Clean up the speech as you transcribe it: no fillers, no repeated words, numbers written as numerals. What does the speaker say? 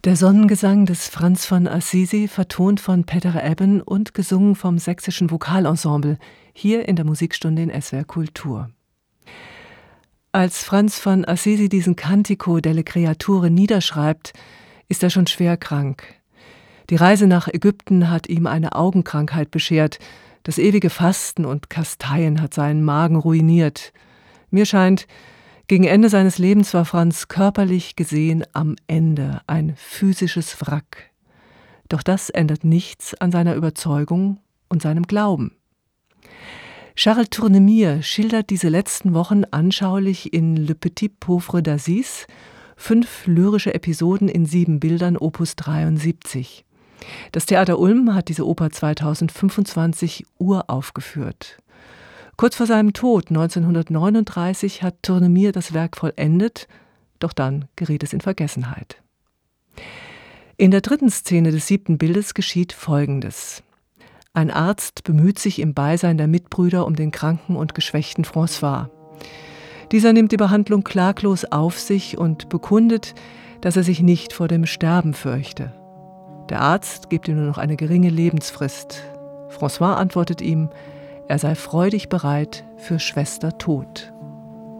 Der Sonnengesang des Franz von Assisi, vertont von Peter Ebben und gesungen vom Sächsischen Vokalensemble, hier in der Musikstunde in SWR Kultur. Als Franz von Assisi diesen Cantico delle Creature niederschreibt, ist er schon schwer krank. Die Reise nach Ägypten hat ihm eine Augenkrankheit beschert. Das ewige Fasten und Kasteien hat seinen Magen ruiniert. Mir scheint, gegen Ende seines Lebens war Franz körperlich gesehen am Ende, ein physisches Wrack. Doch das ändert nichts an seiner Überzeugung und seinem Glauben. Charles Tournemire schildert diese letzten Wochen anschaulich in Le Petit Pauvre d'Aziz, 5 lyrische Episoden in 7 Bildern, Opus 73. Das Theater Ulm hat diese Oper 2025 uraufgeführt. Kurz vor seinem Tod 1939 hat Tournemire das Werk vollendet, doch dann geriet es in Vergessenheit. In der 3. Szene des 7. Bildes geschieht Folgendes. Ein Arzt bemüht sich im Beisein der Mitbrüder um den kranken und geschwächten François. Dieser nimmt die Behandlung klaglos auf sich und bekundet, dass er sich nicht vor dem Sterben fürchte. Der Arzt gibt ihm nur noch eine geringe Lebensfrist. François antwortet ihm, er sei freudig bereit für Schwester Tod.